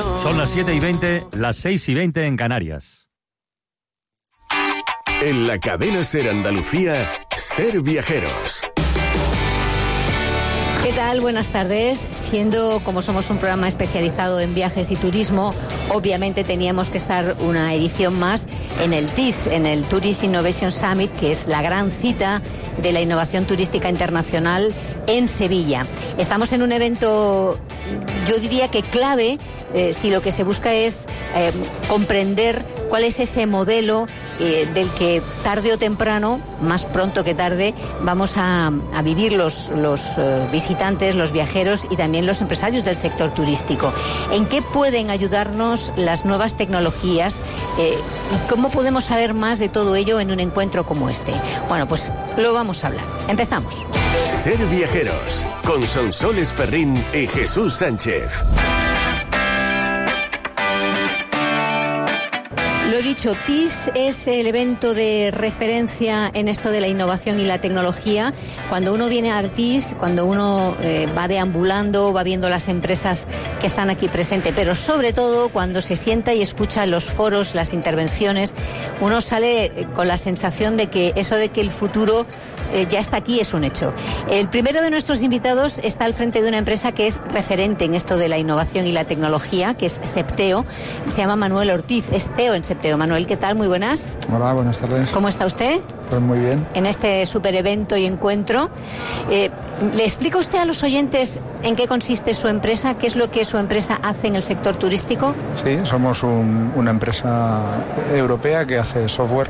Son las 7:20, las 6:20 en Canarias. En la cadena SER Andalucía, Ser Viajeros. ¿Qué tal? Buenas tardes. Siendo como somos un programa especializado en viajes y turismo, obviamente teníamos que estar una edición más en el TIS, en el Tourist Innovation Summit, que es la gran cita de la innovación turística internacional en Sevilla. Estamos en un evento, yo diría que clave, si lo que se busca es comprender cuál es ese modelo del que tarde o temprano, más pronto que tarde, vamos a vivir los visitantes, los viajeros y también los empresarios del sector turístico. ¿En qué pueden ayudarnos las nuevas tecnologías y cómo podemos saber más de todo ello en un encuentro como este? Bueno, pues lo vamos a hablar. Empezamos. Ser Viajeros, con Sonsoles Ferrín y Jesús Sánchez. Lo dicho, TIS es el evento de referencia en esto de la innovación y la tecnología. Cuando uno viene al TIS, cuando uno va deambulando, va viendo las empresas que están aquí presentes, pero sobre todo cuando se sienta y escucha los foros, las intervenciones, uno sale con la sensación de que eso de que el futuro ya está aquí es un hecho. El primero de nuestros invitados está al frente de una empresa que es referente en esto de la innovación y la tecnología, que es Septeo. Se llama Manuel Ortiz, es CEO en Septeo. Manuel, ¿qué tal? Muy buenas. Hola, buenas tardes. ¿Cómo está usted? Pues muy bien. En este super evento y encuentro. ¿Le explica usted a los oyentes en qué consiste su empresa? ¿Qué es lo que su empresa hace en el sector turístico? Sí, somos una empresa europea que hace software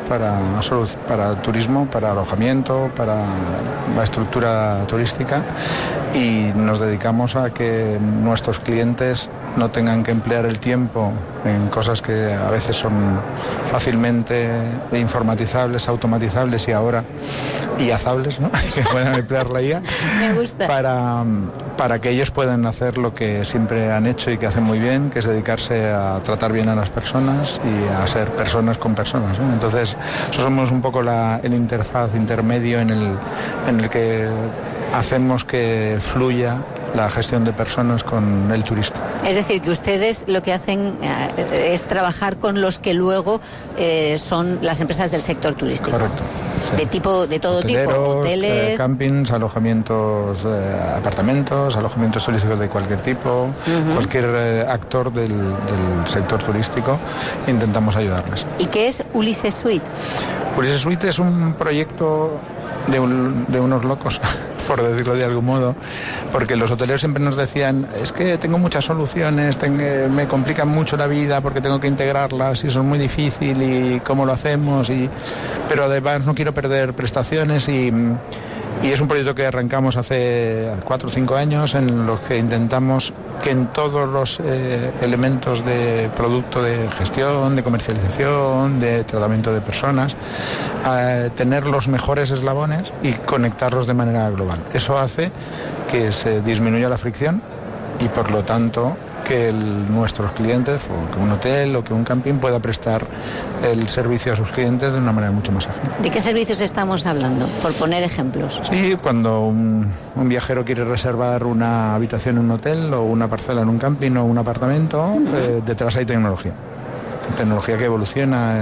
para turismo, para alojamiento, para la estructura turística, y nos dedicamos a que nuestros clientes no tengan que emplear el tiempo en cosas que a veces son fácilmente informatizables, automatizables y hazables, ¿no? Que puedan emplear la IA. Me gusta. Para que ellos puedan hacer lo que siempre han hecho y que hacen muy bien, que es dedicarse a tratar bien a las personas y a ser personas con personas, ¿no? Entonces, somos un poco el interfaz intermedio en el que hacemos que fluya la gestión de personas con el turista. Es decir, que ustedes lo que hacen es trabajar con los que luego son las empresas del sector turístico. Correcto. Sí. De todo tipo, hoteles, campings, alojamientos, apartamentos, alojamientos turísticos de cualquier tipo, cualquier actor del sector turístico, intentamos ayudarles. ¿Y qué es Ulises Suite? Ulises Suite es un proyecto de unos locos, por decirlo de algún modo, porque los hoteleros siempre nos decían: es que tengo muchas soluciones, me complican mucho la vida porque tengo que integrarlas y eso es muy difícil y cómo lo hacemos, pero además no quiero perder prestaciones y es un proyecto que arrancamos hace 4 o 5 años, en los que intentamos que en todos los elementos de producto, de gestión, de comercialización, de tratamiento de personas, tener los mejores eslabones y conectarlos de manera global. Eso hace que se disminuya la fricción y, por lo tanto, que nuestros clientes, o que un hotel o que un camping, pueda prestar el servicio a sus clientes de una manera mucho más ágil. ¿De qué servicios estamos hablando? Por poner ejemplos. Sí, cuando un viajero quiere reservar una habitación en un hotel o una parcela en un camping o un apartamento, detrás hay tecnología. Tecnología que ha evolucionado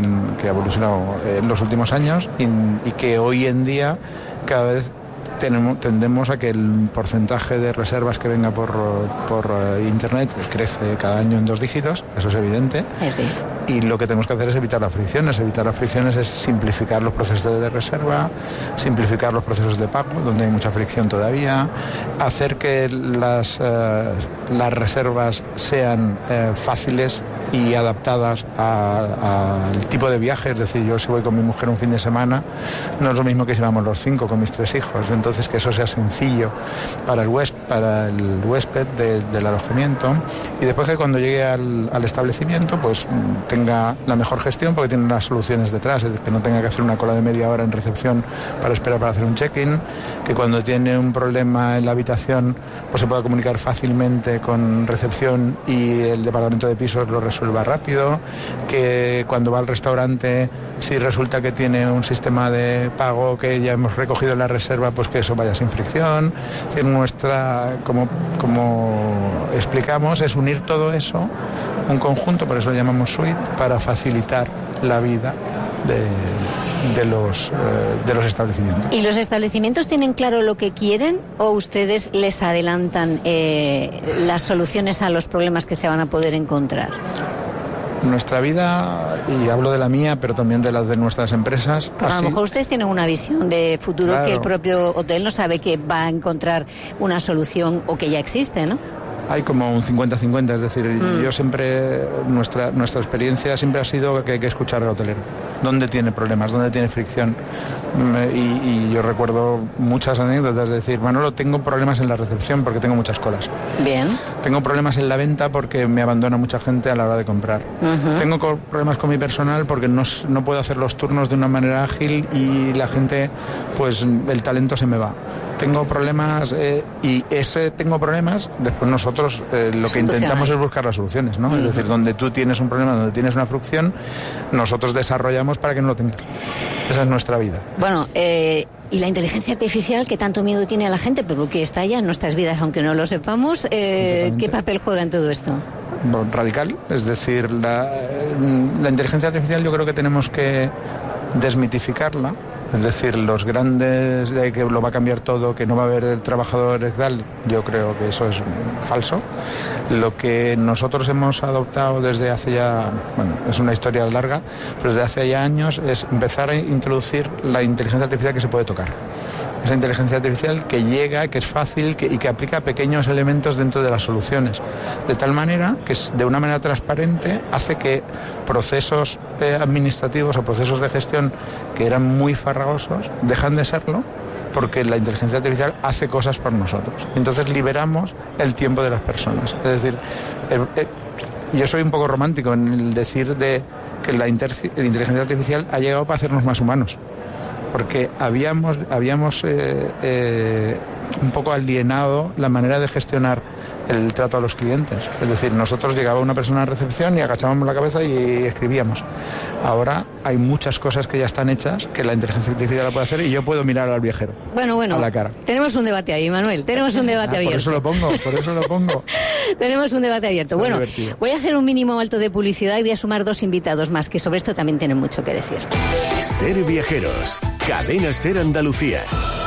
en los últimos años y que hoy en día cada vez tendemos a que el porcentaje de reservas que venga por internet crece cada año en 2 dígitos, eso es evidente. Sí. Y lo que tenemos que hacer es evitar las fricciones. Evitar las fricciones es simplificar los procesos de reserva, simplificar los procesos de pago, donde hay mucha fricción todavía, hacer que las reservas sean fáciles y adaptadas al tipo de viaje. Es decir, yo si voy con mi mujer un fin de semana, no es lo mismo que si vamos los 5 con mis 3 hijos. Entonces, que eso sea sencillo para el huésped del alojamiento, y después que cuando llegue al establecimiento pues tenga la mejor gestión, porque tiene las soluciones detrás, es decir, que no tenga que hacer una cola de media hora en recepción para esperar para hacer un check-in, que cuando tiene un problema en la habitación pues se pueda comunicar fácilmente con recepción y el departamento de pisos lo resuelva rápido, que cuando va al restaurante, si resulta que tiene un sistema de pago que ya hemos recogido en la reserva, pues que eso vaya sin fricción. Es decir, nuestra como explicamos es unir todo eso, un conjunto, por eso lo llamamos suite, para facilitar la vida de los establecimientos. ¿Y los establecimientos tienen claro lo que quieren o ustedes les adelantan las soluciones a los problemas que se van a poder encontrar? Nuestra vida, y hablo de la mía, pero también de las de nuestras empresas... A lo mejor ustedes tienen una visión de futuro, claro, que el propio hotel no sabe que va a encontrar una solución o que ya existe, ¿no? Hay como un 50-50, es decir, yo siempre, nuestra experiencia siempre ha sido que hay que escuchar al hotelero. ¿Dónde tiene problemas? ¿Dónde tiene fricción? Y yo recuerdo muchas anécdotas de decir, Manolo, tengo problemas en la recepción porque tengo muchas colas. Bien. Tengo problemas en la venta porque me abandona mucha gente a la hora de comprar. Tengo problemas con mi personal porque no puedo hacer los turnos de una manera ágil y la gente, pues el talento se me va. Tengo problemas tengo problemas, después nosotros lo que intentamos es buscar las soluciones, ¿no? Es decir, donde tú tienes un problema, donde tienes una fricción, nosotros desarrollamos para que no lo tengas. Esa es nuestra vida. Bueno, y la inteligencia artificial, que tanto miedo tiene a la gente, pero que está ya en nuestras vidas, aunque no lo sepamos, ¿qué papel juega en todo esto? Radical, es decir, la inteligencia artificial yo creo que tenemos que desmitificarla. Es decir, los grandes de que lo va a cambiar todo, que no va a haber el trabajador tal, yo creo que eso es falso. Lo que nosotros hemos adoptado desde hace ya, es una historia larga, pero desde hace ya años es empezar a introducir la inteligencia artificial que se puede tocar. Esa inteligencia artificial que llega, que es fácil y que aplica pequeños elementos dentro de las soluciones. De tal manera que de una manera transparente hace que procesos administrativos o procesos de gestión que eran muy farragosos dejan de serlo porque la inteligencia artificial hace cosas por nosotros. Entonces liberamos el tiempo de las personas. Es decir, yo soy un poco romántico en el decir que la inteligencia artificial ha llegado para hacernos más humanos. Porque habíamos un poco alienado la manera de gestionar el trato a los clientes. Es decir, nosotros llegaba una persona a recepción y agachábamos la cabeza y escribíamos. Ahora hay muchas cosas que ya están hechas que la inteligencia artificial la puede hacer y yo puedo mirar al viajero a la cara. Tenemos un debate ahí, Manuel, tenemos un debate abierto. Por eso lo pongo. Tenemos un debate abierto. Bueno, voy a hacer un mínimo alto de publicidad y voy a sumar 2 invitados más que sobre esto también tienen mucho que decir. Ser Viajeros, Cadena Ser Andalucía.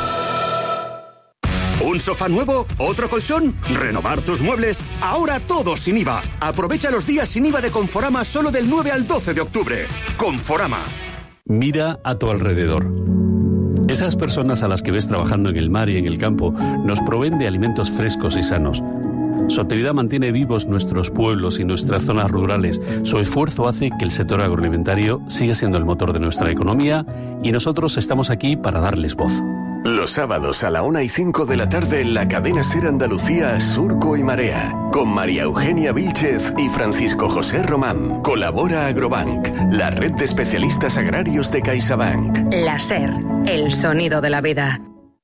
¿Un sofá nuevo? ¿Otro colchón? ¿Renovar tus muebles? Ahora todo sin IVA. Aprovecha los días sin IVA de Conforama solo del 9 al 12 de octubre. Conforama. Mira a tu alrededor. Esas personas a las que ves trabajando en el mar y en el campo nos proveen de alimentos frescos y sanos. Su actividad mantiene vivos nuestros pueblos y nuestras zonas rurales. Su esfuerzo hace que el sector agroalimentario siga siendo el motor de nuestra economía y nosotros estamos aquí para darles voz. Los sábados a la 1:05 de la tarde en la cadena Ser Andalucía, Surco y Marea, con María Eugenia Vílchez y Francisco José Román. Colabora Agrobank, la red de especialistas agrarios de CaixaBank. La Ser, el sonido de la vida.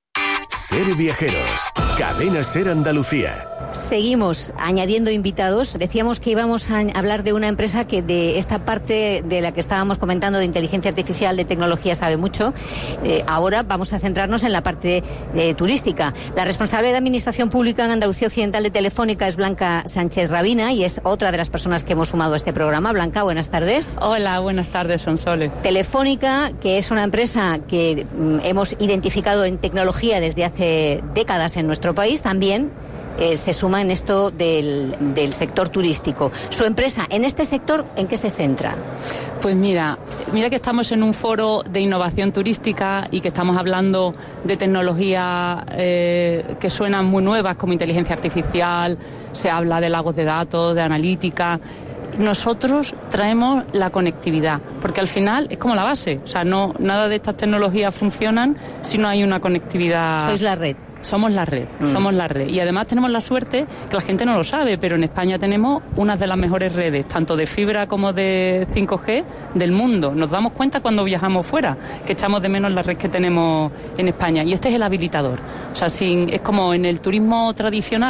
Ser Viajeros, cadena Ser Andalucía. Seguimos añadiendo invitados. Decíamos que íbamos a hablar de una empresa que de esta parte de la que estábamos comentando de inteligencia artificial, de tecnología, sabe mucho. Ahora vamos a centrarnos en la parte turística. La responsable de Administración Pública en Andalucía Occidental de Telefónica es Blanca Sánchez Rabina y es otra de las personas que hemos sumado a este programa. Blanca, buenas tardes. Hola, buenas tardes, Sonsoles. Telefónica, que es una empresa que hemos identificado en tecnología desde hace décadas en nuestro país, también se suma en esto del sector turístico. ¿Su empresa en este sector en qué se centra? Pues mira que estamos en un foro de innovación turística y que estamos hablando de tecnología que suenan muy nuevas como inteligencia artificial, se habla de lagos de datos, de analítica. Nosotros traemos la conectividad, porque al final es como la base, o sea, nada de estas tecnologías funcionan si no hay una conectividad. Sois la red. Somos la red, somos la red. Y además tenemos la suerte, que la gente no lo sabe, pero en España tenemos una de las mejores redes, tanto de fibra como de 5G del mundo. Nos damos cuenta cuando viajamos fuera, que echamos de menos la red que tenemos en España. Y este es el habilitador. O sea, es como en el turismo tradicional,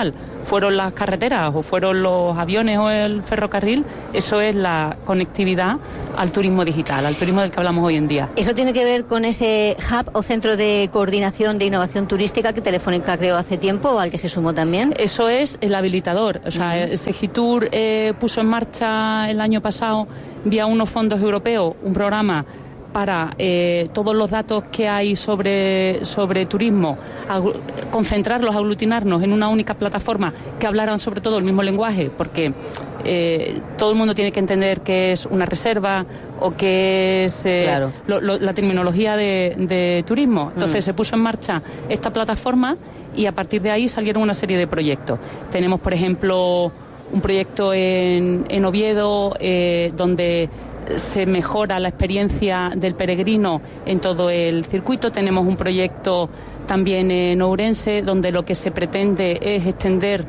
fueron las carreteras o fueron los aviones o el ferrocarril, eso es la conectividad al turismo digital, al turismo del que hablamos hoy en día. ¿Eso tiene que ver con ese hub o centro de coordinación de innovación turística que Telefónica creó hace tiempo o al que se sumó también? Eso es el habilitador. O sea, Segitur puso en marcha el año pasado, vía unos fondos europeos, un programa para todos los datos que hay sobre turismo, concentrarlos, aglutinarnos en una única plataforma que hablaran sobre todo el mismo lenguaje, porque todo el mundo tiene que entender qué es una reserva o qué es claro. La terminología de turismo. Entonces se puso en marcha esta plataforma y a partir de ahí salieron una serie de proyectos. Tenemos, por ejemplo, un proyecto en Oviedo donde se mejora la experiencia del peregrino en todo el circuito. Tenemos un proyecto también en Ourense donde lo que se pretende es extender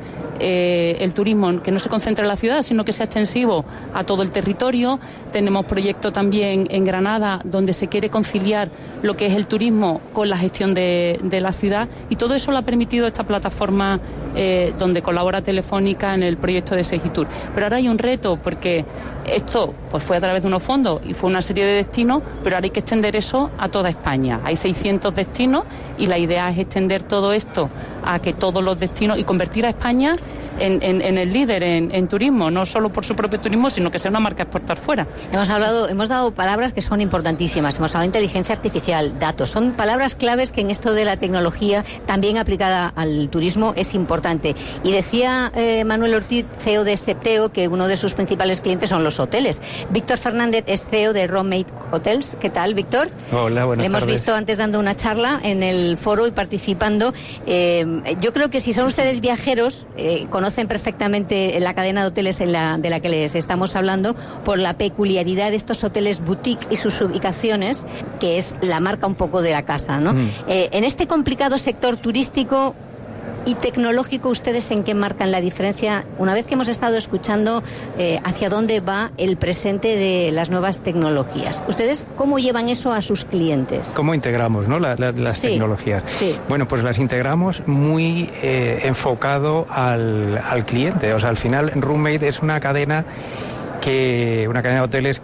el turismo, que no se concentre en la ciudad, sino que sea extensivo a todo el territorio. Tenemos proyecto también en Granada donde se quiere conciliar lo que es el turismo con la gestión de la ciudad, y todo eso lo ha permitido esta plataforma donde colabora Telefónica en el proyecto de Segitur. Pero ahora hay un reto, porque esto pues fue a través de unos fondos y fue una serie de destinos, pero ahora hay que extender eso a toda España. Hay 600 destinos y la idea es extender todo esto a que todos los destinos y convertir a España en el líder en turismo, no solo por su propio turismo, sino que sea una marca a exportar fuera. Hemos dado palabras que son importantísimas. Hemos hablado de inteligencia artificial, datos. Son palabras claves que en esto de la tecnología, también aplicada al turismo, es importante. Y decía Manuel Ortiz, CEO de Septeo, que uno de sus principales clientes son los hoteles. Víctor Fernández es CEO de Roommate Hotels. ¿Qué tal, Víctor? Hola, buenas tardes. Le hemos visto antes dando una charla en el foro y participando. Yo creo que si son ustedes viajeros, conocen perfectamente la cadena de hoteles de la que les estamos hablando, por la peculiaridad de estos hoteles boutique y sus ubicaciones, que es la marca un poco de la casa, ¿no? En este complicado sector turístico y tecnológico, ¿ustedes en qué marcan la diferencia? Una vez que hemos estado escuchando hacia dónde va el presente de las nuevas tecnologías, ¿ustedes cómo llevan eso a sus clientes? ¿Cómo integramos, no, las tecnologías? Sí. Bueno, pues las integramos muy enfocado al cliente. O sea, al final Roommate es una cadena de hoteles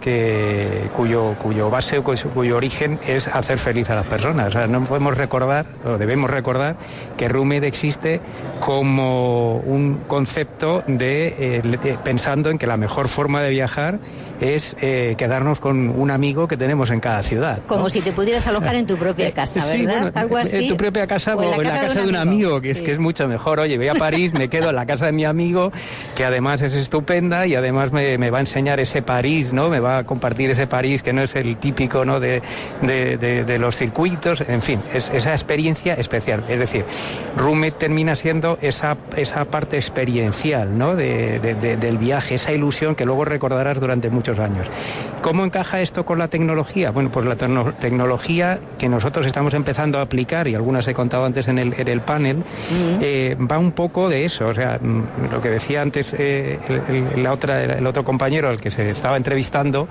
cuyo base o cuyo origen es hacer feliz a las personas. O sea, no podemos recordar, o debemos recordar, que Roommate existe como un concepto pensando en que la mejor forma de viajar es quedarnos con un amigo que tenemos en cada ciudad, ¿no? Como si te pudieras alojar en tu propia casa, ¿verdad? Sí, bueno, algo así. En tu propia casa o en la casa de un amigo, que es mucho mejor. Oye, voy a París, me quedo en la casa de mi amigo, que además es estupenda y además me va a enseñar ese París, ¿no? Me va a compartir ese París que no es el típico, ¿no? de los circuitos, en fin, es esa experiencia especial. Es decir, Roommate termina siendo esa parte experiencial, ¿no? del viaje, esa ilusión que luego recordarás durante muchos años. ¿Cómo encaja esto con la tecnología? Bueno, pues la tecnología que nosotros estamos empezando a aplicar, y algunas he contado antes en el panel, va un poco de eso. O sea, lo que decía antes el otro compañero al que se estaba entrevistando,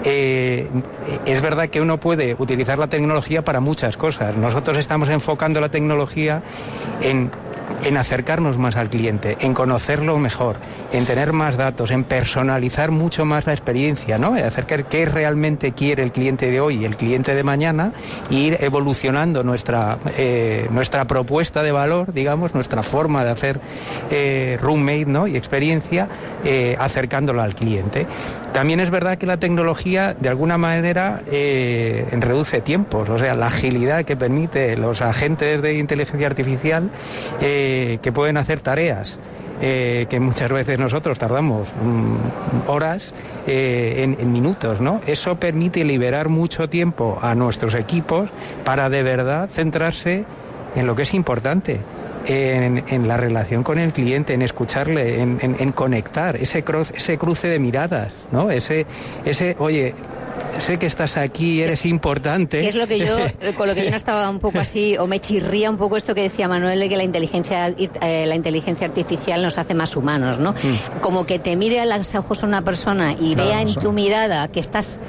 es verdad que uno puede utilizar la tecnología para muchas cosas. Nosotros estamos enfocando la tecnología en acercarnos más al cliente, en conocerlo mejor, en tener más datos, en personalizar mucho más la experiencia, ¿no? En acercar qué realmente quiere el cliente de hoy y el cliente de mañana, e ir evolucionando nuestra propuesta de valor, digamos, nuestra forma de hacer Roommate, ¿no? Y experiencia, acercándola al cliente. También es verdad que la tecnología, de alguna manera, reduce tiempos. O sea, la agilidad que permite los agentes de inteligencia artificial, que pueden hacer tareas que muchas veces nosotros tardamos horas, en minutos, ¿no? Eso permite liberar mucho tiempo a nuestros equipos para de verdad centrarse en lo que es importante. En la relación con el cliente, en escucharle, en conectar, ese cruce de miradas, ¿no? Ese oye, sé que estás aquí, eres importante. Es lo que con lo que yo no estaba un poco así, o me chirría un poco esto que decía Manuel, de que la inteligencia artificial nos hace más humanos, ¿no? Como que te mire a los ojos a una persona y vea en tu mirada que estás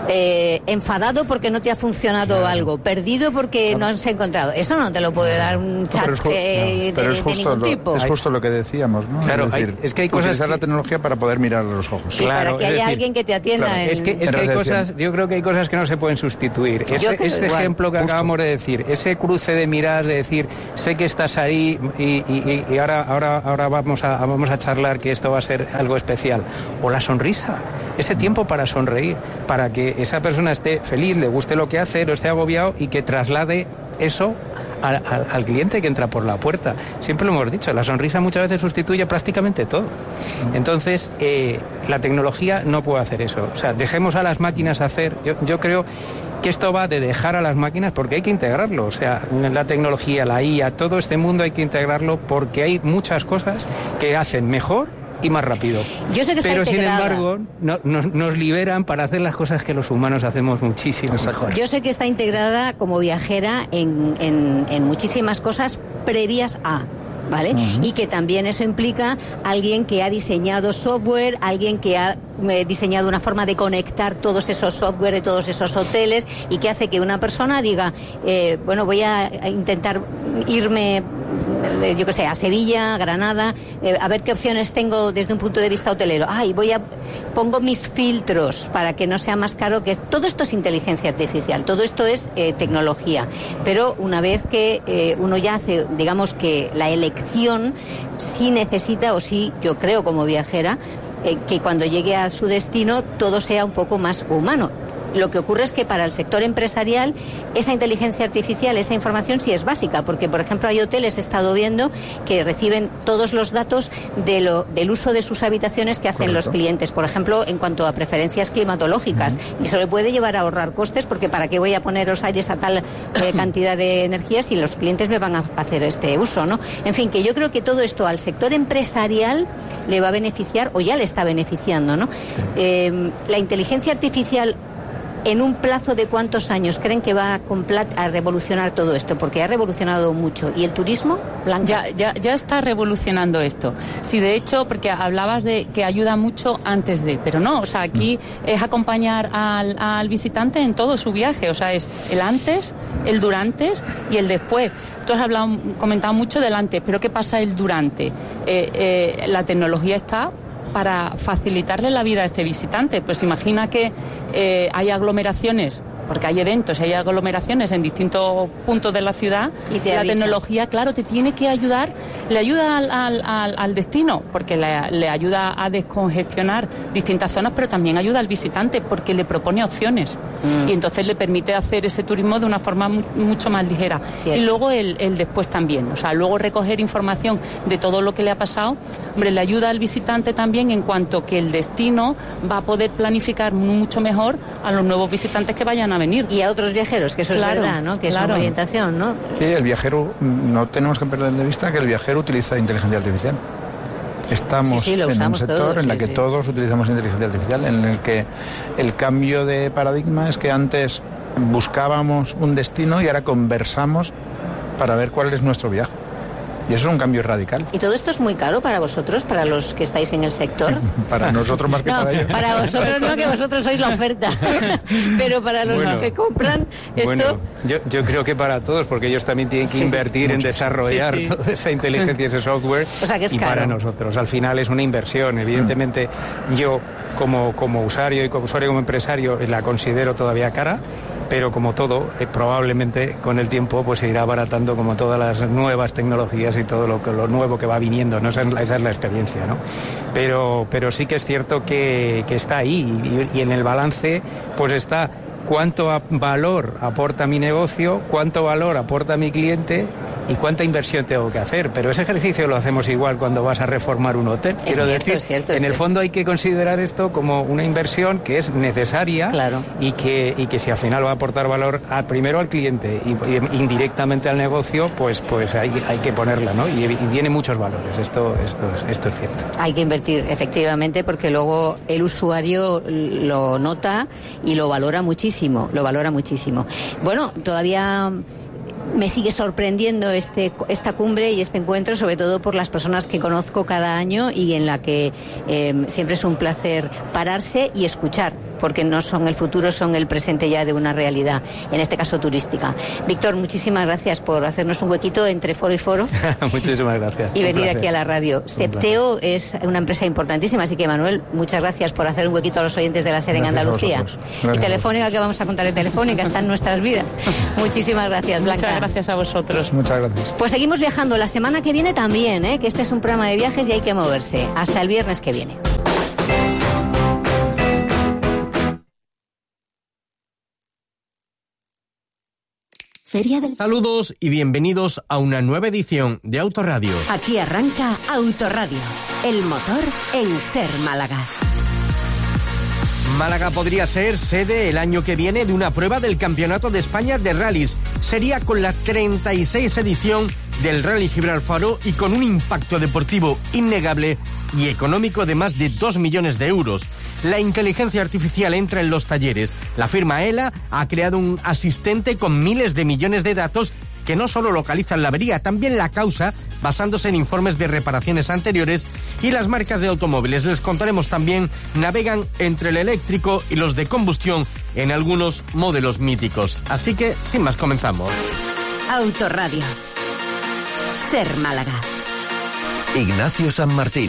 enfadado porque no te ha funcionado algo, perdido porque no has encontrado. Eso no te lo puede dar un chat de ningún tipo. Es justo lo que decíamos, ¿no? Claro, es que hay cosas utilizar la tecnología para poder mirar a los ojos. Y para que haya alguien que te atienda. Claro, es que hay cosas, yo creo que hay cosas que no se pueden sustituir. Ese ejemplo que acabamos de decir, ese cruce de miradas, de decir, sé que estás ahí y ahora vamos a charlar, que esto va a ser algo especial. O la sonrisa, ese tiempo para sonreír, para que esa persona esté feliz, le guste lo que hace, no esté agobiado y que traslade eso al cliente que entra por la puerta. Siempre lo hemos dicho, la sonrisa muchas veces sustituye prácticamente todo. Entonces, la tecnología no puede hacer eso. O sea, dejemos a las máquinas hacer. Yo creo que esto va de dejar a las máquinas, porque hay que integrarlo. O sea, la tecnología, la IA, todo este mundo hay que integrarlo, porque hay muchas cosas que hacen mejor y más rápido. Yo sé que está pero integrada. Sin embargo nos liberan para hacer las cosas que los humanos hacemos muchísimo mejor. Yo sé que está integrada como viajera en muchísimas cosas previas a, ¿vale? Y que también eso implica alguien que ha diseñado software, alguien que ha diseñado una forma de conectar todos esos software de todos esos hoteles, y que hace que una persona diga, bueno, voy a intentar irme, yo qué sé, a Sevilla, a Granada, a ver qué opciones tengo desde un punto de vista hotelero. Pongo mis filtros para que no sea más caro. Que todo esto es inteligencia artificial, todo esto es tecnología. Pero una vez que uno ya hace, digamos que la elección, sí necesita, o sí, yo creo como viajera, que cuando llegue a su destino todo sea un poco más humano. Lo que ocurre es que para el sector empresarial esa inteligencia artificial, esa información sí es básica, porque por ejemplo hay hoteles, he estado viendo, que reciben todos los datos del uso de sus habitaciones que hacen los clientes, por ejemplo en cuanto a preferencias climatológicas, y eso le puede llevar a ahorrar costes, porque para qué voy a poner los aires a tal cantidad de energía si los clientes me van a hacer este uso, ¿no? En fin, que yo creo que todo esto al sector empresarial le va a beneficiar, o ya le está beneficiando, ¿no? La inteligencia artificial, ¿en un plazo de cuántos años creen que va a revolucionar todo esto? Porque ha revolucionado mucho. ¿Y el turismo, Blanca? Ya está revolucionando esto. Sí, de hecho, porque hablabas de que ayuda mucho antes de, pero no, o sea, aquí es acompañar al visitante en todo su viaje, o sea, es el antes, el durante y el después. Tú has comentado mucho del antes, pero ¿qué pasa el durante? La tecnología está para facilitarle la vida a este visitante. Pues imagina que hay aglomeraciones, porque hay eventos, hay aglomeraciones en distintos puntos de la ciudad, y la tecnología, claro, te tiene que ayudar, le ayuda al destino, porque le ayuda a descongestionar distintas zonas, pero también ayuda al visitante, porque le propone opciones, y entonces le permite hacer ese turismo de una forma mucho más ligera. Cierto. Y luego el después también, o sea, luego recoger información de todo lo que le ha pasado, hombre, le ayuda al visitante también en cuanto que el destino va a poder planificar mucho mejor a los nuevos visitantes que vayan a venir. Y a otros viajeros, que eso es verdad, ¿no? Que es una orientación, ¿no? Sí, el viajero, no tenemos que perder de vista que el viajero utiliza inteligencia artificial. Estamos en un sector todos, en el que todos utilizamos inteligencia artificial, en el que el cambio de paradigma es que antes buscábamos un destino y ahora conversamos para ver cuál es nuestro viaje. Y eso es un cambio radical. ¿Y todo esto es muy caro para vosotros, para los que estáis en el sector? Para nosotros más que para ellos. Para vosotros no, que vosotros sois la oferta. Pero para los que compran esto... Bueno, yo creo que para todos, porque ellos también tienen que invertir en desarrollar toda esa inteligencia, ese software. O sea, que es y caro. Para nosotros, al final es una inversión. Evidentemente, yo como usuario y como empresario la considero todavía cara. Pero como todo, probablemente con el tiempo pues se irá abaratando, como todas las nuevas tecnologías y todo lo nuevo que va viniendo, ¿no? Esa es la experiencia, ¿no? Pero sí que es cierto que está ahí y en el balance pues está cuánto valor aporta mi negocio, cuánto valor aporta mi cliente y cuánta inversión tengo que hacer. Pero ese ejercicio lo hacemos igual cuando vas a reformar un hotel. Quiero decir, en el fondo hay que considerar esto como una inversión que es necesaria, claro, y que si al final va a aportar valor primero al cliente y indirectamente al negocio, pues hay que ponerla, ¿no? Y tiene muchos valores. Esto es cierto. Hay que invertir, efectivamente, porque luego el usuario lo nota y lo valora muchísimo. Bueno, todavía me sigue sorprendiendo esta cumbre y este encuentro, sobre todo por las personas que conozco cada año y en la que siempre es un placer pararse y escuchar, porque no son el futuro, son el presente ya de una realidad, en este caso turística. Víctor, muchísimas gracias por hacernos un huequito entre foro y foro. Muchísimas gracias. Y venir aquí a la radio. Septeo es una empresa importantísima, así que Manuel, muchas gracias por hacer un huequito a los oyentes de la SER en Andalucía. Y Telefónica, que vamos a contar de Telefónica, está en nuestras vidas. Muchísimas gracias, Blanca. Muchas gracias a vosotros. Muchas gracias. Pues seguimos viajando la semana que viene también, que este es un programa de viajes y hay que moverse. Hasta el viernes que viene. Saludos y bienvenidos a una nueva edición de Autoradio. Aquí arranca Autoradio, el motor en Ser Málaga. Málaga podría ser sede el año que viene de una prueba del Campeonato de España de Rallys. Sería con la 36 edición del Rally Gibralfaro y con un impacto deportivo innegable y económico de más de 2 millones de euros. La inteligencia artificial entra en los talleres. La firma ELA ha creado un asistente con miles de millones de datos que no solo localizan la avería, también la causa, basándose en informes de reparaciones anteriores, y las marcas de automóviles, les contaremos también, navegan entre el eléctrico y los de combustión en algunos modelos míticos. Así que, sin más, comenzamos. Autoradio. Ser Málaga. Ignacio San Martín.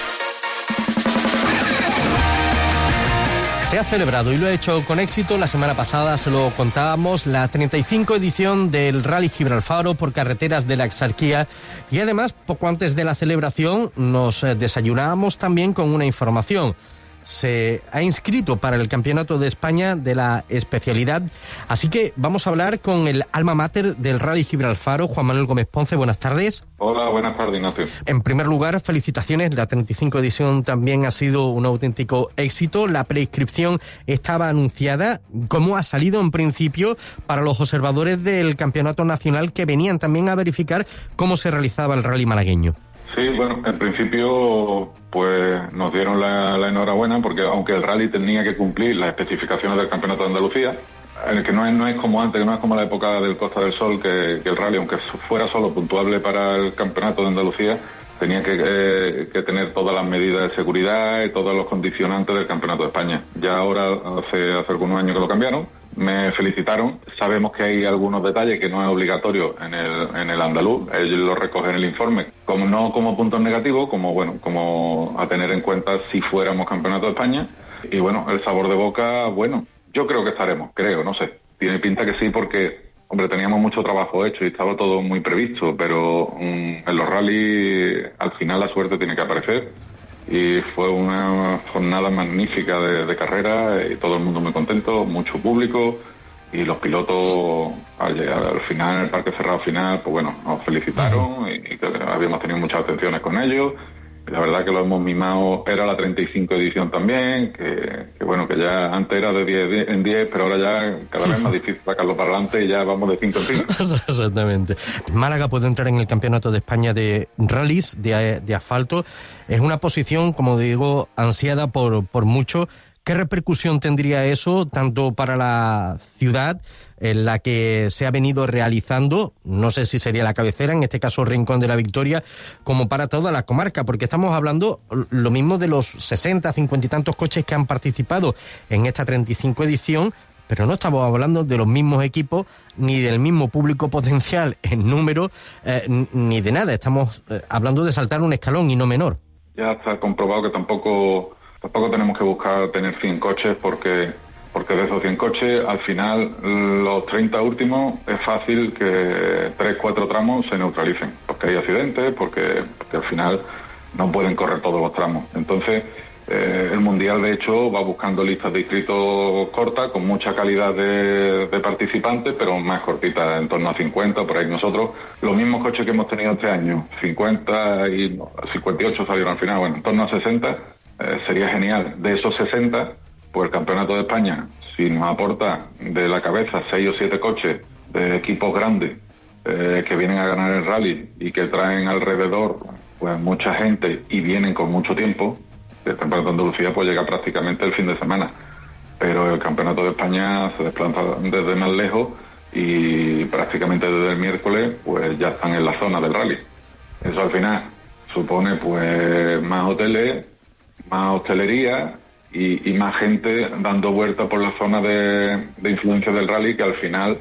Se ha celebrado y lo ha hecho con éxito. La semana pasada se lo contábamos, la 35 edición del Rally Gibralfaro por carreteras de la Exarquía, y además poco antes de la celebración nos desayunábamos también con una información. Se ha inscrito para el Campeonato de España de la especialidad, así que vamos a hablar con el alma mater del Rally Gibralfaro, Juan Manuel Gómez Ponce. Buenas tardes. Hola, buenas tardes, Ignacio. En primer lugar, felicitaciones. La 35 edición también ha sido un auténtico éxito. La preinscripción estaba anunciada. ¿Cómo ha salido en principio para los observadores del Campeonato Nacional que venían también a verificar cómo se realizaba el rally malagueño? Sí, bueno, en principio pues nos dieron la enhorabuena, porque aunque el rally tenía que cumplir las especificaciones del Campeonato de Andalucía, que no es como antes, que no es como la época del Costa del Sol, que el rally, aunque fuera solo puntuable para el Campeonato de Andalucía, tenía que tener todas las medidas de seguridad y todos los condicionantes del Campeonato de España. Ya ahora hace algunos años que lo cambiaron. Me felicitaron. Sabemos que hay algunos detalles que no es obligatorio en el andaluz. Ellos lo recogen en el informe, no como puntos negativos, como a tener en cuenta si fuéramos Campeonato de España. Y bueno, el sabor de boca, bueno, yo creo que estaremos, no sé. Tiene pinta que sí, porque, hombre, teníamos mucho trabajo hecho y estaba todo muy previsto, pero en los rallies al final la suerte tiene que aparecer. Y fue una jornada magnífica de carrera, y todo el mundo muy contento, mucho público, y los pilotos al llegar al final, el parque cerrado final, pues bueno, nos felicitaron y que habíamos tenido muchas atenciones con ellos. Y la verdad que lo hemos mimado. Era la 35 edición también, que bueno, que ya antes era de 10 en 10, pero ahora ya cada vez más difícil sacarlo para adelante y ya vamos de 5 en 5. Exactamente. Málaga puede entrar en el Campeonato de España de rallies de asfalto. Es una posición, como digo, ansiada por muchos. ¿Qué repercusión tendría eso tanto para la ciudad en la que se ha venido realizando, no sé si sería la cabecera, en este caso Rincón de la Victoria, como para toda la comarca? Porque estamos hablando lo mismo de los 60, 50 y tantos coches que han participado en esta 35 edición, pero no estamos hablando de los mismos equipos, ni del mismo público potencial en número, ni de nada. Estamos hablando de saltar un escalón y no menor. Ya está comprobado que tampoco tenemos que buscar tener 100 coches, porque de esos 100 coches, al final, los 30 últimos, es fácil que 3-4 tramos se neutralicen, porque hay accidentes, porque al final no pueden correr todos los tramos. Entonces, el Mundial, de hecho, va buscando listas de inscritos cortas, con mucha calidad de participantes, pero más cortitas, en torno a 50, por ahí. Nosotros, los mismos coches que hemos tenido este año, 50 y 58 salieron al final, bueno, en torno a 60, sería genial. De esos 60, pues el Campeonato de España, si nos aporta de la cabeza 6 o 7 coches de equipos grandes que vienen a ganar el rally y que traen alrededor pues mucha gente y vienen con mucho tiempo, el Campeonato de Andalucía pues llega prácticamente el fin de semana, pero el Campeonato de España se desplaza desde más lejos y prácticamente desde el miércoles pues ya están en la zona del rally. Eso al final supone pues más hoteles, más hostelería, y más gente dando vuelta por la zona de influencia del rally, que al final,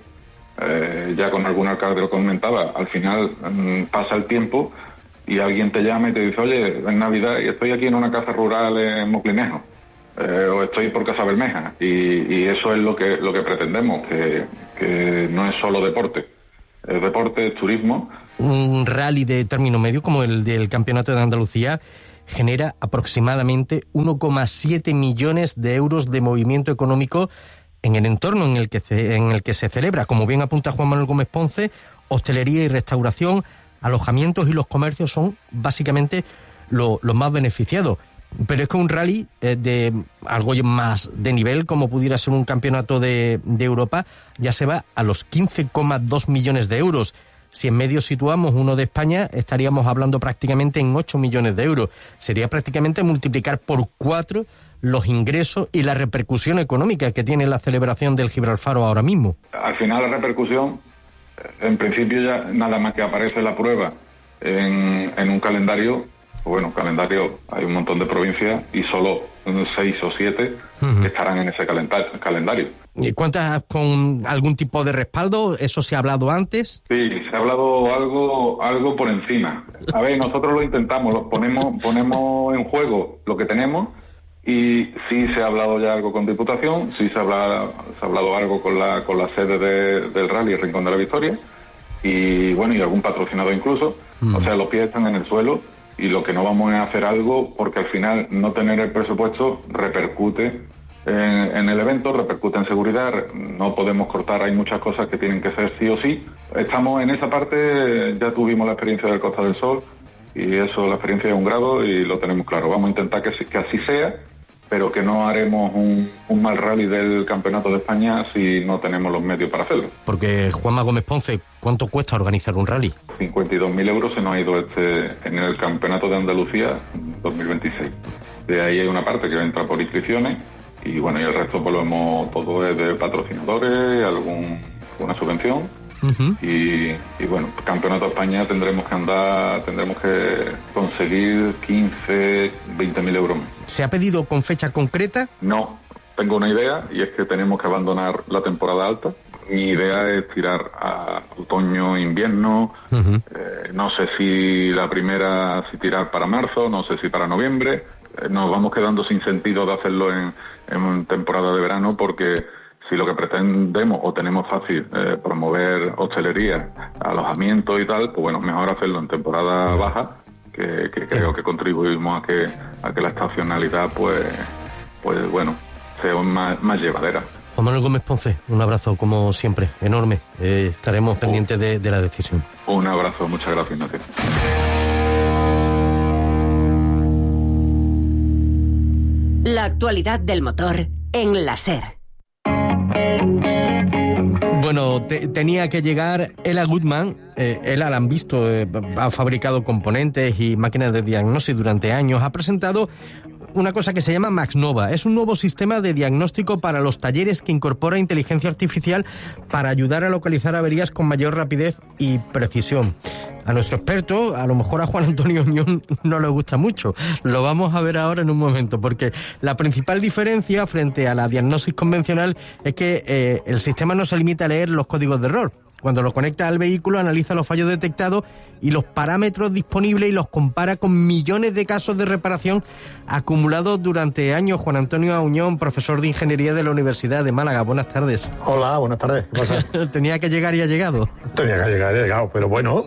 ya con algún alcalde lo comentaba, al final pasa el tiempo y alguien te llama y te dice, oye, es Navidad y estoy aquí en una casa rural en Moclinejo, o estoy por Casa Bermeja, y eso es lo que pretendemos, que no es solo deporte, es deporte, es turismo. Un rally de término medio como el del Campeonato de Andalucía genera aproximadamente 1,7 millones de euros de movimiento económico en el entorno en el que se celebra. Como bien apunta Juan Manuel Gómez Ponce, hostelería y restauración, alojamientos y los comercios son básicamente los más beneficiados. Pero es que un rally de algo más de nivel, como pudiera ser un campeonato de Europa, ya se va a los 15,2 millones de euros. Si en medio situamos uno de España, estaríamos hablando prácticamente en 8 millones de euros. Sería prácticamente multiplicar por 4 los ingresos y la repercusión económica que tiene la celebración del Gibralfaro ahora mismo. Al final la repercusión, en principio ya nada más que aparece la prueba en un calendario, calendario, hay un montón de provincias y solo 6 o 7 que estarán en ese calendario. ¿Y cuántas con algún tipo de respaldo? ¿Eso se ha hablado antes? Sí, se ha hablado algo por encima. A ver, nosotros lo intentamos, ponemos en juego lo que tenemos, y sí se ha hablado ya algo con Diputación, sí se ha hablado algo con la sede del Rally Rincón de la Victoria, y algún patrocinador incluso. O sea, los pies están en el suelo, y lo que no vamos a hacer algo, porque al final no tener el presupuesto repercute en el evento, repercute en seguridad, no podemos cortar, hay muchas cosas que tienen que ser sí o sí. Estamos en esa parte, ya tuvimos la experiencia del Costa del Sol, y eso, la experiencia es 1 grado y lo tenemos claro. Vamos a intentar que así sea, pero que no haremos un mal rally del Campeonato de España si no tenemos los medios para hacerlo. Porque, Juanma Gómez Ponce, ¿cuánto cuesta organizar un rally? 52.000 euros se nos ha ido en el Campeonato de Andalucía 2026. De ahí hay una parte que entra por inscripciones, y y el resto todo es de patrocinadores, alguna subvención. Y Campeonato de España tendremos que conseguir 15, 20.000 euros más. ¿Se ha pedido con fecha concreta? No, tengo una idea, y es que tenemos que abandonar la temporada alta. Mi idea es tirar a otoño, invierno, no sé si tirar para marzo, no sé si para noviembre. Nos vamos quedando sin sentido de hacerlo en temporada de verano, porque si lo que pretendemos o tenemos fácil promover hostelería, alojamiento y tal, pues mejor hacerlo en temporada baja, que creo que contribuimos a que la estacionalidad sea más llevadera. Juan Manuel Gómez Ponce, un abrazo como siempre, enorme. Estaremos pendientes de la decisión. Un abrazo, muchas gracias, Ignacio. La actualidad del motor en la SER. Bueno, tenía que llegar Ela Goodman. Ela la han visto, ha fabricado componentes y máquinas de diagnóstico durante años. Ha presentado una cosa que se llama MaxNova. Es un nuevo sistema de diagnóstico para los talleres que incorpora inteligencia artificial para ayudar a localizar averías con mayor rapidez y precisión. A nuestro experto, a lo mejor a Juan Antonio Uñón, no le gusta mucho. Lo vamos a ver ahora en un momento, porque la principal diferencia frente a la diagnosis convencional es que el sistema no se limita a leer los códigos de error. Cuando lo conecta al vehículo, analiza los fallos detectados y los parámetros disponibles y los compara con millones de casos de reparación acumulados durante años. Juan Antonio Auñón, profesor de Ingeniería de la Universidad de Málaga. Buenas tardes. Hola, buenas tardes. ¿Qué pasa? Tenía que llegar y ha llegado. Tenía que llegar y ha llegado, pero bueno,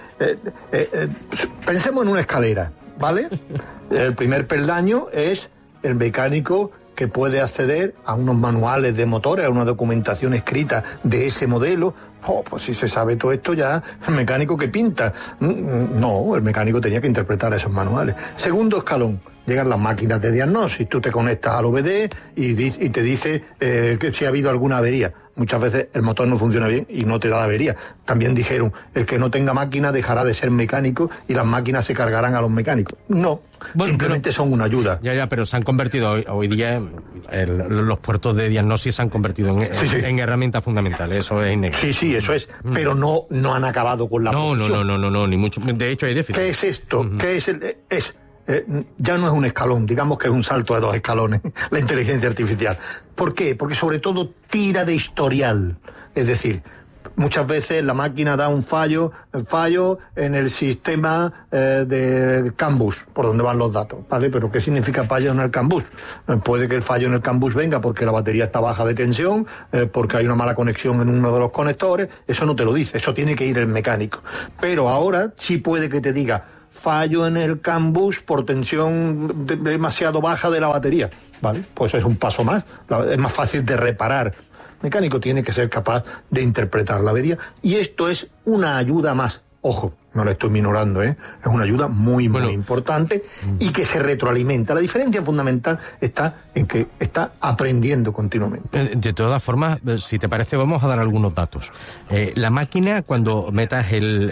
pensemos en una escalera, ¿vale? El primer peldaño es el mecánico que puede acceder a unos manuales de motores, a una documentación escrita de ese modelo. Pues si se sabe todo esto ya, el mecánico que pinta. No, el mecánico tenía que interpretar esos manuales. Segundo escalón, llegan las máquinas de diagnóstico. Tú te conectas al OBD y te dice que si ha habido alguna avería. Muchas veces el motor no funciona bien y no te da la avería. También dijeron, el que no tenga máquina dejará de ser mecánico y las máquinas se cargarán a los mecánicos. No, simplemente son una ayuda. Ya, pero se han convertido hoy día, los puertos de diagnóstico se han convertido en herramientas fundamentales, eso es innegable. Sí, eso es, pero no han acabado con la No, ni mucho. De hecho hay déficit. ¿Qué es esto? ¿Qué es ya no es un escalón, digamos que es un salto de 2 escalones, la inteligencia artificial. ¿Por qué? Porque sobre todo tira de historial, es decir, muchas veces la máquina da un fallo en el sistema de CAN bus, por donde van los datos, ¿vale? Pero ¿qué significa fallo en el CAN bus? Puede que el fallo en el CAN bus venga porque la batería está baja de tensión, porque hay una mala conexión en uno de los conectores, eso no te lo dice, eso tiene que ir el mecánico. Pero ahora sí puede que te diga fallo en el CAN bus por tensión demasiado baja de la batería, ¿vale? Pues es un paso más, es más fácil de reparar. El mecánico tiene que ser capaz de interpretar la avería y esto es una ayuda más. Ojo, no la estoy minorando, es una ayuda muy importante y que se retroalimenta. La diferencia fundamental está en que está aprendiendo continuamente. De todas formas, si te parece, vamos a dar algunos datos. La máquina, cuando metas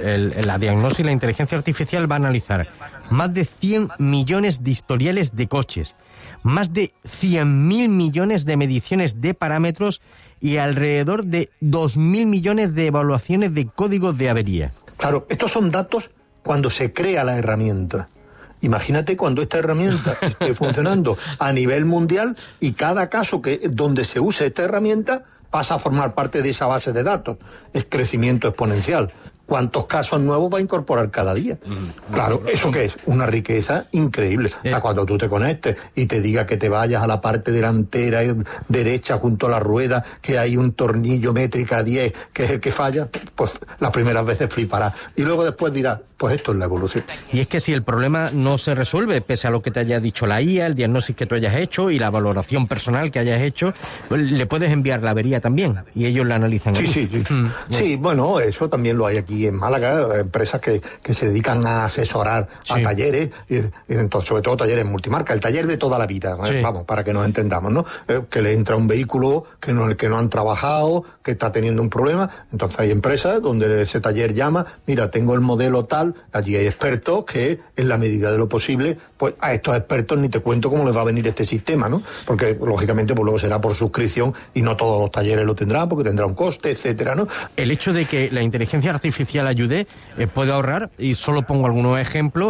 la diagnosis, la inteligencia artificial va a analizar más de 100 millones de historiales de coches, más de 100.000 millones de mediciones de parámetros y alrededor de 2.000 millones de evaluaciones de códigos de avería. Claro, estos son datos cuando se crea la herramienta. Imagínate cuando esta herramienta esté funcionando a nivel mundial y cada caso donde se use esta herramienta pasa a formar parte de esa base de datos. Es crecimiento exponencial. ¿Cuántos casos nuevos va a incorporar cada día? Claro, ¿eso qué es? Una riqueza increíble. O sea, cuando tú te conectes y te diga que te vayas a la parte delantera derecha junto a la rueda, que hay un tornillo métrica 10, que es el que falla, pues las primeras veces fliparás. Y luego después dirás, pues esto es la evolución. Y es que si el problema no se resuelve, pese a lo que te haya dicho la IA, el diagnóstico que tú hayas hecho y la valoración personal que hayas hecho, le puedes enviar la avería también y ellos la analizan. Sí. Sí, bueno, eso también lo hay aquí en Málaga, empresas que se dedican a asesorar a talleres, y entonces, sobre todo talleres multimarca, el taller de toda la vida, vamos, para que nos entendamos, ¿no? Que le entra un vehículo que no han trabajado, que está teniendo un problema, entonces hay empresas donde ese taller llama, mira, tengo el modelo tal, allí hay expertos que en la medida de lo posible, pues a estos expertos ni te cuento cómo les va a venir este sistema, ¿no? Porque lógicamente pues luego será por suscripción y no todos los talleres lo tendrán porque tendrá un coste, etcétera, ¿no? El hecho de que la inteligencia artificial ayude puede ahorrar, y solo pongo algunos ejemplos,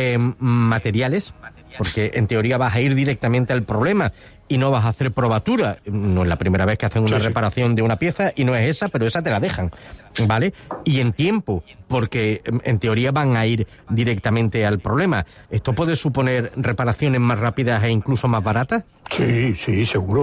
materiales, porque en teoría vas a ir directamente al problema y no vas a hacer probatura. No es la primera vez que hacen una reparación de una pieza y no es esa, pero esa te la dejan, ¿vale? Y en tiempo, porque en teoría van a ir directamente al problema. ¿Esto puede suponer reparaciones más rápidas e incluso más baratas? Sí, seguro.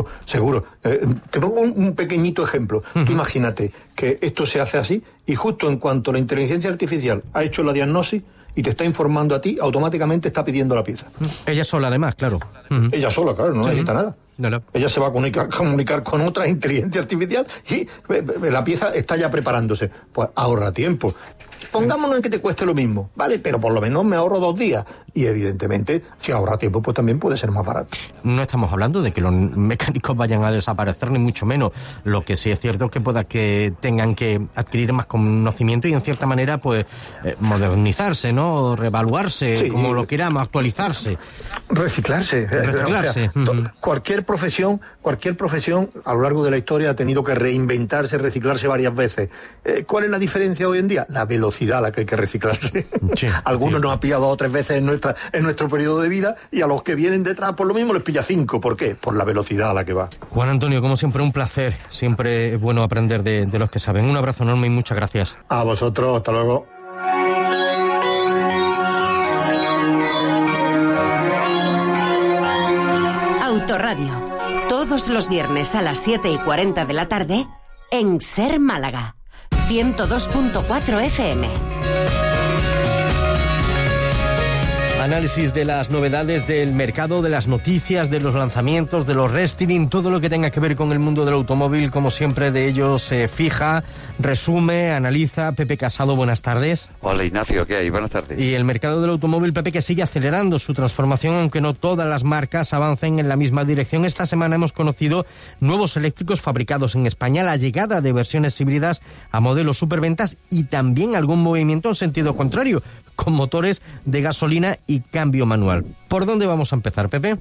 Te pongo un pequeñito ejemplo. Tú imagínate que esto se hace así y justo en cuanto la inteligencia artificial ha hecho la diagnosis y te está informando a ti, automáticamente está pidiendo la pieza. Ella sola, además, claro. Ella sola, claro, no necesita nada. No. Ella se va a comunicar con otra inteligencia artificial y la pieza está ya preparándose. Pues ahorra tiempo. Pongámonos en que te cueste lo mismo, ¿vale? Pero por lo menos me ahorro 2 días. Y evidentemente, si ahorra tiempo, pues también puede ser más barato. No estamos hablando de que los mecánicos vayan a desaparecer, ni mucho menos. Lo que sí es cierto es que pueda que tengan que adquirir más conocimiento y en cierta manera, pues, modernizarse, ¿no? Reevaluarse, como lo queramos, actualizarse. Reciclarse. O sea, cualquier profesión a lo largo de la historia ha tenido que reinventarse, reciclarse varias veces. ¿Cuál es la diferencia hoy en día? La velocidad a la que hay que reciclarse. Algunos nos ha pillado 2 o 3 veces en nuestro periodo de vida y a los que vienen detrás por lo mismo les pilla 5. ¿Por qué? Por la velocidad a la que va. Juan Antonio, como siempre, un placer. Siempre es bueno aprender de los que saben. Un abrazo enorme y muchas gracias. A vosotros, hasta luego. Autoradio. Todos los viernes a las 7:40 de la tarde en Ser Málaga. 102.4 FM. Análisis de las novedades del mercado, de las noticias, de los lanzamientos, de los restyling, todo lo que tenga que ver con el mundo del automóvil, como siempre de ellos se fija, resume, analiza. Pepe Casado, buenas tardes. Hola Ignacio, ¿qué hay? Buenas tardes. Y el mercado del automóvil, Pepe, que sigue acelerando su transformación, aunque no todas las marcas avancen en la misma dirección. Esta semana hemos conocido nuevos eléctricos fabricados en España, la llegada de versiones híbridas a modelos superventas y también algún movimiento en sentido contrario, con motores de gasolina y cambio manual. ¿Por dónde vamos a empezar, Pepe?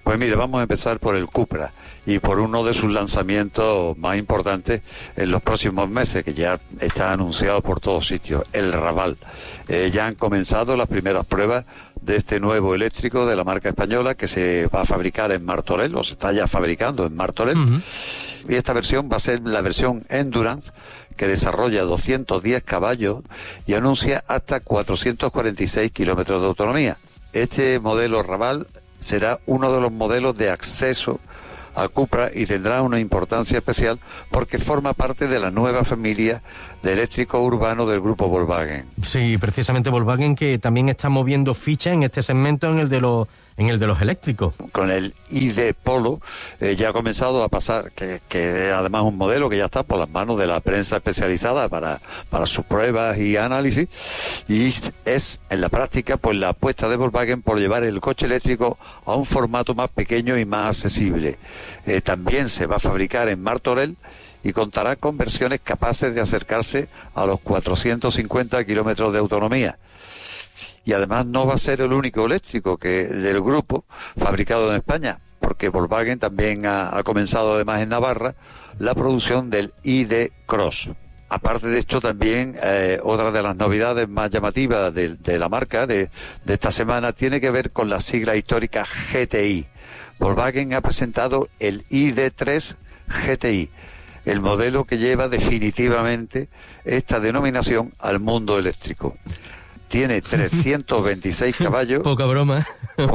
Pues mire, vamos a empezar por el Cupra y por uno de sus lanzamientos más importantes en los próximos meses, que ya está anunciado por todos sitios, el Raval. Ya han comenzado las primeras pruebas de este nuevo eléctrico de la marca española que se va a fabricar en Martorell, o se está ya fabricando en Martorell. Y esta versión va a ser la versión Endurance, que desarrolla 210 caballos y anuncia hasta 446 kilómetros de autonomía. Este modelo Raval será uno de los modelos de acceso al Cupra y tendrá una importancia especial porque forma parte de la nueva familia de eléctricos urbanos del grupo Volkswagen. Sí, precisamente Volkswagen, que también está moviendo ficha en este segmento, en el de los eléctricos. Con el ID Polo ya ha comenzado a pasar, que es además un modelo que ya está por las manos de la prensa especializada para sus pruebas y análisis, y es en la práctica pues la apuesta de Volkswagen por llevar el coche eléctrico a un formato más pequeño y más accesible. También se va a fabricar en Martorell y contará con versiones capaces de acercarse a los 450 kilómetros de autonomía. Y además no va a ser el único eléctrico del grupo fabricado en España, porque Volkswagen también ha comenzado además en Navarra la producción del ID Cross. Aparte de esto, también otra de las novedades más llamativas de la marca de esta semana tiene que ver con la sigla histórica GTI. Volkswagen ha presentado el ID3 GTI, el modelo que lleva definitivamente esta denominación al mundo eléctrico. Tiene 326 caballos. Poca broma.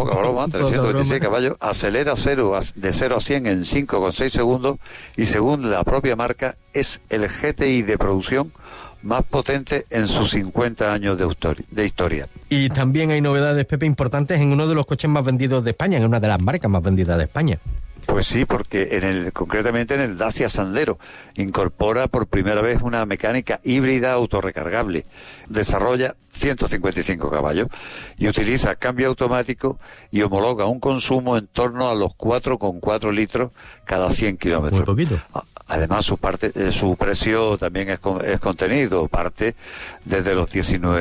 326 caballos. Acelera de 0 a 100 en 5,6 segundos. Y según la propia marca, es el GTI de producción más potente en sus 50 años de historia. Y también hay novedades, Pepe, importantes en uno de los coches más vendidos de España, en una de las marcas más vendidas de España. Pues sí, porque concretamente en el Dacia Sandero incorpora por primera vez una mecánica híbrida autorrecargable. Desarrolla 155 caballos y utiliza cambio automático y homologa un consumo en torno a los 4,4 litros cada 100 kilómetros. Muy poquito. Además, su precio también es contenido, parte desde los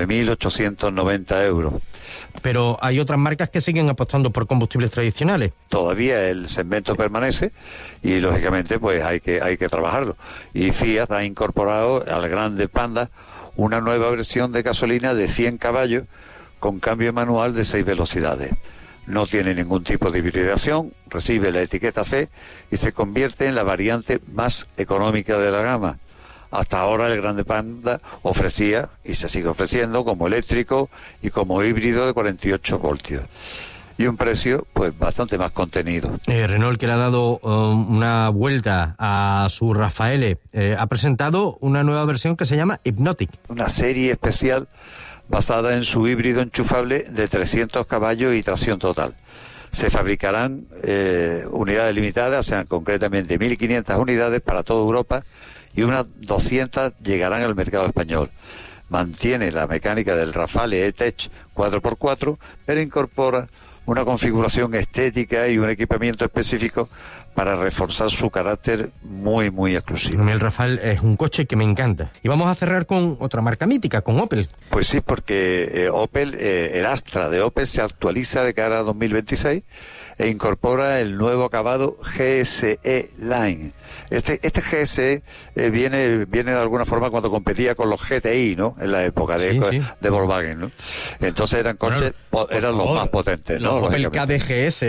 19.890 euros. Pero hay otras marcas que siguen apostando por combustibles tradicionales. Todavía el segmento permanece y, lógicamente, pues hay que trabajarlo. Y Fiat ha incorporado al Grande Panda una nueva versión de gasolina de 100 caballos con cambio manual de 6 velocidades. No tiene ningún tipo de hibridación, recibe la etiqueta C y se convierte en la variante más económica de la gama. Hasta ahora el Grande Panda ofrecía, y se sigue ofreciendo, como eléctrico y como híbrido de 48 voltios. Y un precio pues bastante más contenido. Renault, que le ha dado una vuelta a su Raffaele, ha presentado una nueva versión que se llama Hypnotic. Una serie especial basada en su híbrido enchufable de 300 caballos y tracción total. Se fabricarán unidades limitadas, o sea, concretamente 1.500 unidades para toda Europa y unas 200 llegarán al mercado español. Mantiene la mecánica del Rafale E-Tech 4x4, pero incorpora una configuración estética y un equipamiento específico para reforzar su carácter muy, muy exclusivo. El Rafale es un coche que me encanta. Y vamos a cerrar con otra marca mítica, con Opel. Pues sí, porque Opel, el Astra de Opel se actualiza de cara a 2026 e incorpora el nuevo acabado GSE Line. Este GSE viene de alguna forma cuando competía con los GTI, ¿no? En la época de Volkswagen, ¿no? Entonces eran coches, eran los más potentes, ¿no? Los Opel KDGS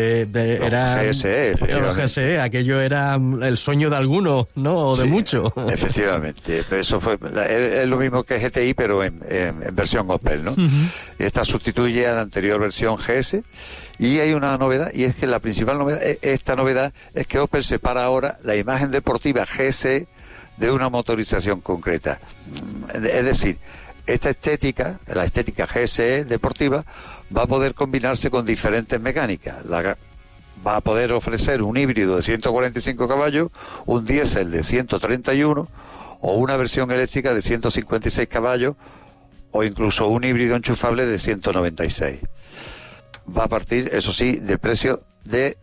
era GSE, los GSE, aquello era el sueño de algunos, ¿no? O de muchos. Efectivamente. Eso es lo mismo que GTI, pero en versión Opel, ¿no? Esta sustituye a la anterior versión GS. Y hay una novedad, y es que la principal novedad, esta novedad, es que Opel separa ahora la imagen deportiva GSE de una motorización concreta. Es decir, esta estética, la estética GSE deportiva, va a poder combinarse con diferentes mecánicas. Va a poder ofrecer un híbrido de 145 caballos, un diésel de 131 o una versión eléctrica de 156 caballos o incluso un híbrido enchufable de 196. Va a partir, eso sí, del precio de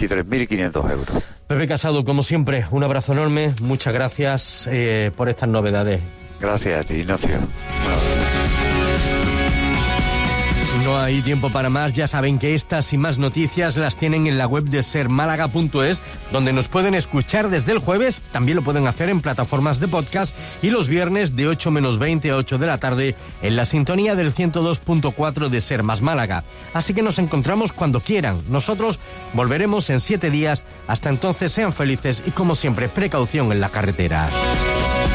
23.500 euros. Pepe Casado, como siempre, un abrazo enorme. Muchas gracias por estas novedades. Gracias a ti, Ignacio. No hay hay tiempo para más. Ya saben que estas y más noticias las tienen en la web de sermálaga.es, donde nos pueden escuchar desde el jueves. También lo pueden hacer en plataformas de podcast y los viernes de 8 menos 20 a 8 de la tarde en la sintonía del 102.4 de Ser Más Málaga. Así que nos encontramos cuando quieran. Nosotros volveremos en 7 días. Hasta entonces sean felices y, como siempre, precaución en la carretera.